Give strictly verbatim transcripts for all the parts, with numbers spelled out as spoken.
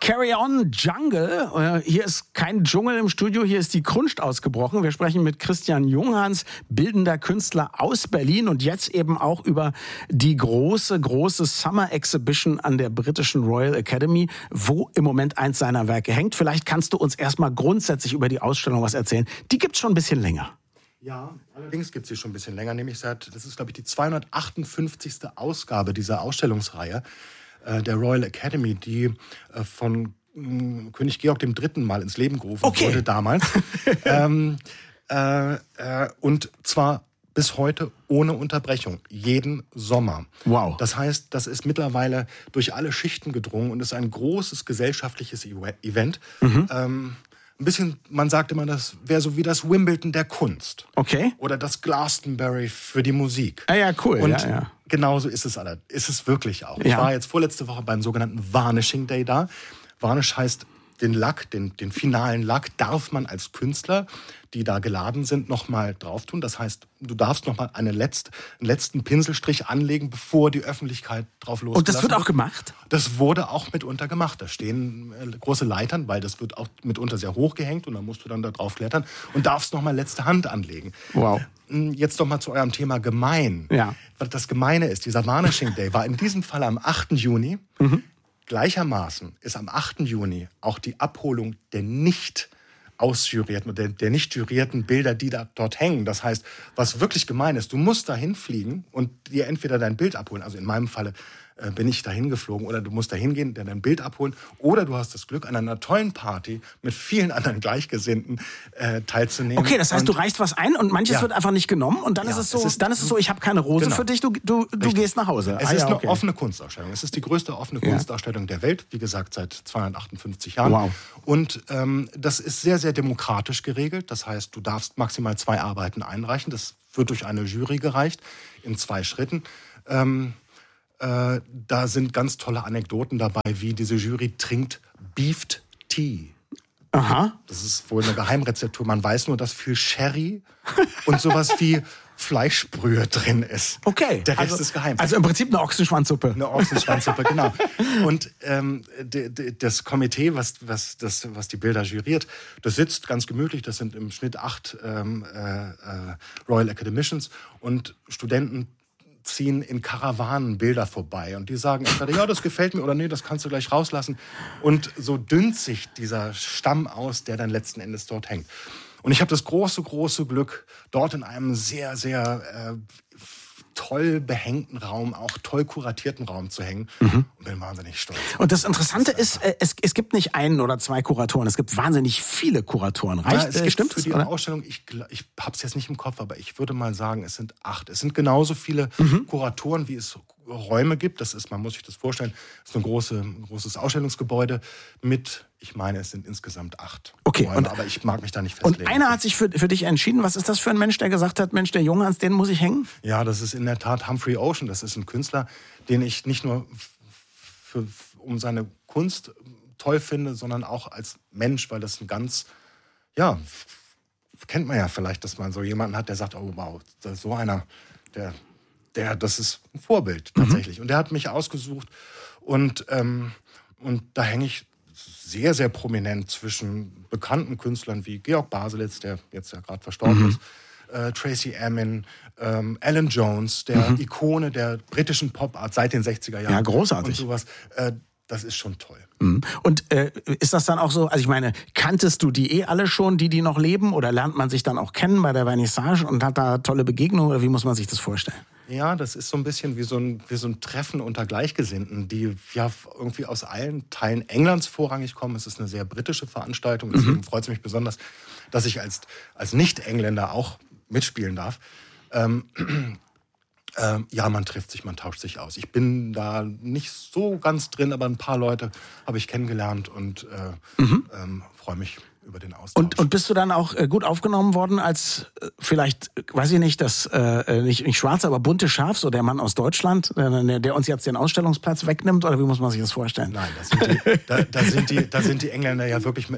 Carry On Jungle. Hier ist kein Dschungel im Studio, hier ist die Krunst ausgebrochen. Wir sprechen mit Christian Junghans, bildender Künstler aus Berlin und jetzt eben auch über die große, große Summer Exhibition an der britischen Royal Academy, wo im Moment eins seiner Werke hängt. Vielleicht kannst du uns erstmal grundsätzlich über die Ausstellung was erzählen. Die gibt's schon ein bisschen länger. Ja, allerdings gibt es sie schon ein bisschen länger, nämlich seit, das ist glaube ich die zweihundertachtundfünfzigste Ausgabe dieser Ausstellungsreihe äh, der Royal Academy, die äh, von mh, König Georg der Dritte mal ins Leben gerufen okay. wurde damals. ähm, äh, äh, und zwar bis heute ohne Unterbrechung, jeden Sommer. Wow. Das heißt, das ist mittlerweile durch alle Schichten gedrungen und ist ein großes gesellschaftliches Event. Mhm. Ähm, Ein bisschen, man sagt immer, das wäre so wie das Wimbledon der Kunst. Okay. Oder das Glastonbury für die Musik. Ah ja, cool. Und ja, ja. genauso ist es, alle, ist es wirklich auch. Ja. Ich war jetzt vorletzte Woche beim sogenannten Varnishing Day da. Varnish heißt, den Lack, den, den finalen Lack darf man als Künstler, die da geladen sind, nochmal drauf tun. Das heißt, du darfst nochmal eine letzte, einen letzten Pinselstrich anlegen, bevor die Öffentlichkeit drauf losgelassen wird. Und das wird auch gemacht? Das wurde auch mitunter gemacht. Da stehen äh, große Leitern, weil das wird auch mitunter sehr hoch gehängt und dann musst du dann da drauf klettern und darfst nochmal letzte Hand anlegen. Wow. Jetzt nochmal zu eurem Thema gemein. Ja. Was das Gemeine ist, dieser Varnishing Day war in diesem Fall am achten Juni. Mhm. Gleichermaßen ist am achten Juni auch die Abholung der nicht ausjurierten, der, der nicht jurierten Bilder, die da dort hängen. Das heißt, was wirklich gemein ist, du musst dahin fliegen und dir entweder dein Bild abholen, also in meinem Falle äh, bin ich dahin geflogen, oder du musst dahin gehen, dir dein Bild abholen, oder du hast das Glück, an einer tollen Party mit vielen anderen Gleichgesinnten äh, teilzunehmen. Okay, das heißt, und, du reichst was ein und manches ja. wird einfach nicht genommen und dann ja, ist es so, es ist, dann ist es so, ich habe keine Rose genau. für dich, du, du, du gehst nach Hause. Es ah, ist ja, eine okay. offene Kunstausstellung. Es ist die größte offene Ja. Kunstausstellung der Welt, wie gesagt, seit zweihundertachtundfünfzig Jahren. Wow. Und ähm, das ist sehr, sehr demokratisch geregelt. Das heißt, du darfst maximal zwei Arbeiten einreichen. Das wird durch eine Jury gereicht, in zwei Schritten. Ähm, äh, da sind ganz tolle Anekdoten dabei, wie diese Jury trinkt Beefed Tea. Aha. Das ist wohl eine Geheimrezeptur. Man weiß nur, dass viel Sherry und sowas wie Fleischbrühe drin ist. Okay. Der Rest also, ist geheim. Also im Prinzip eine Ochsenschwanzsuppe. Eine Ochsenschwanzsuppe, genau. Und ähm, d- d- das Komitee, was, was, das, was die Bilder juriert, das sitzt ganz gemütlich. Das sind im Schnitt acht ähm, äh, äh, Royal Academicians und Studenten ziehen in Karawanen Bilder vorbei. Und die sagen entweder, ja, das gefällt mir, oder nee, das kannst du gleich rauslassen. Und so dünnt sich dieser Stamm aus, der dann letzten Endes dort hängt. Und ich habe das große, große Glück, dort in einem sehr, sehr äh, toll behängten Raum, auch toll kuratierten Raum zu hängen. Mhm. Und bin wahnsinnig stolz. Und das Interessante ist, ist es, es gibt nicht einen oder zwei Kuratoren, es gibt wahnsinnig viele Kuratoren. Reicht, ja, es gibt stimmt für die oder? Ausstellung, ich, ich habe es jetzt nicht im Kopf, aber ich würde mal sagen, es sind acht. Es sind genauso viele Mhm. Kuratoren, wie es Räume gibt. Das ist, man muss sich das vorstellen, das ist ein, große, ein großes Ausstellungsgebäude mit, ich meine, es sind insgesamt acht Okay, Räume, und, aber ich mag mich da nicht festlegen. Und einer hat sich für, für dich entschieden. Was ist das für ein Mensch, der gesagt hat, Mensch, der Junghans, den muss ich hängen? Ja, das ist in der Tat Humphrey Ocean. Das ist ein Künstler, den ich nicht nur für, um seine Kunst toll finde, sondern auch als Mensch, weil das ein ganz, ja, kennt man ja vielleicht, dass man so jemanden hat, der sagt, oh wow, das ist so einer, der, der, das ist ein Vorbild tatsächlich. Mhm. Und der hat mich ausgesucht und, ähm, und da hänge ich sehr, sehr prominent zwischen bekannten Künstlern wie Georg Baselitz, der jetzt ja gerade verstorben mhm. ist, äh, Tracy Emin, ähm, Alan Jones, der mhm. Ikone der britischen Pop-Art seit den sechziger Jahren. Ja, großartig. Und sowas. Äh, das ist schon toll. Mhm. Und äh, ist das dann auch so, also ich meine, kanntest du die eh alle schon, die, die noch leben? Oder lernt man sich dann auch kennen bei der Vernissage und hat da tolle Begegnungen? Oder wie muss man sich das vorstellen? Ja, das ist so ein bisschen wie so ein, wie so ein Treffen unter Gleichgesinnten, die ja irgendwie aus allen Teilen Englands vorrangig kommen. Es ist eine sehr britische Veranstaltung, deswegen mhm. freut es mich besonders, dass ich als, als Nicht-Engländer auch mitspielen darf. Ähm, äh, ja, man trifft sich, man tauscht sich aus. Ich bin da nicht so ganz drin, aber ein paar Leute habe ich kennengelernt und äh, mhm. ähm, freue mich über den Austausch. Und, und bist du dann auch äh, gut aufgenommen worden als äh, vielleicht, äh, weiß ich nicht, das äh, nicht, nicht schwarze, aber bunte Schaf, so der Mann aus Deutschland, äh, der uns jetzt den Ausstellungsplatz wegnimmt? Oder wie muss man sich das vorstellen? Nein, das sind die, da, da, sind die, da sind die Engländer ja wirklich mit einem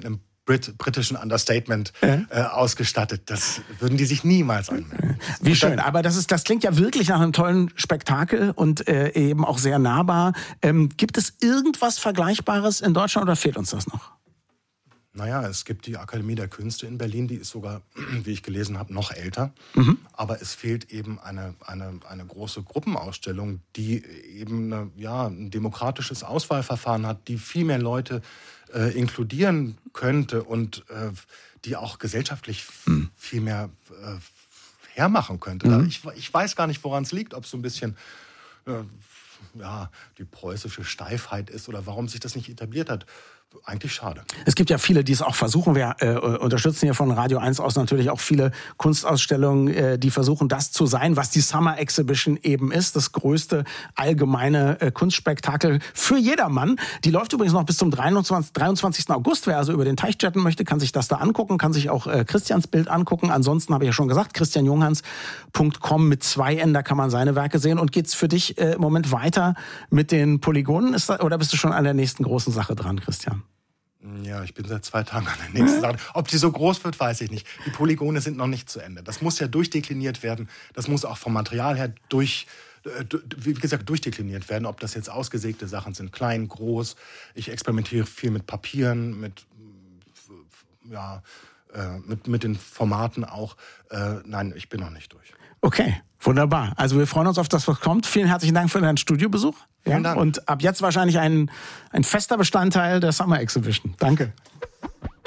Brit, britischen Understatement äh, ausgestattet. Das würden die sich niemals anmelden. Wie schön, aber das, ist, das klingt ja wirklich nach einem tollen Spektakel und äh, eben auch sehr nahbar. Ähm, gibt es irgendwas Vergleichbares in Deutschland oder fehlt uns das noch? Naja, es gibt die Akademie der Künste in Berlin, die ist sogar, wie ich gelesen habe, noch älter. Mhm. Aber es fehlt eben eine, eine, eine große Gruppenausstellung, die eben eine, ja, ein demokratisches Auswahlverfahren hat, die viel mehr Leute äh, inkludieren könnte und äh, die auch gesellschaftlich mhm. viel mehr äh, hermachen könnte. Mhm. Ich, ich weiß gar nicht, woran es liegt, ob es so ein bisschen... Äh, ja, die preußische Steifheit ist oder warum sich das nicht etabliert hat. Eigentlich schade. Es gibt ja viele, die es auch versuchen. Wir äh, unterstützen hier von Radio eins aus natürlich auch viele Kunstausstellungen, äh, die versuchen, das zu sein, was die Summer Exhibition eben ist. Das größte allgemeine äh, Kunstspektakel für jedermann. Die läuft übrigens noch bis zum dreiundzwanzigsten August. Wer also über den Teich chatten möchte, kann sich das da angucken, kann sich auch äh, Christians Bild angucken. Ansonsten habe ich ja schon gesagt, christian junghans punkt com mit zwei N, da kann man seine Werke sehen. Und geht's für dich äh, im Moment weiter mit den Polygonen? Ist da, oder bist du schon an der nächsten großen Sache dran, Christian? Ja, ich bin seit zwei Tagen an der nächsten Sache. Ob die so groß wird, weiß ich nicht. Die Polygone sind noch nicht zu Ende. Das muss ja durchdekliniert werden. Das muss auch vom Material her durch, wie gesagt, durchdekliniert werden. Ob das jetzt ausgesägte Sachen sind, klein, groß. Ich experimentiere viel mit Papieren, mit, ja, mit, mit den Formaten auch. Nein, ich bin noch nicht durch. Okay, wunderbar. Also wir freuen uns auf das, was kommt. Vielen herzlichen Dank für deinen Studiobesuch. Vielen Dank. Und ab jetzt wahrscheinlich ein, ein fester Bestandteil der Summer Exhibition. Danke.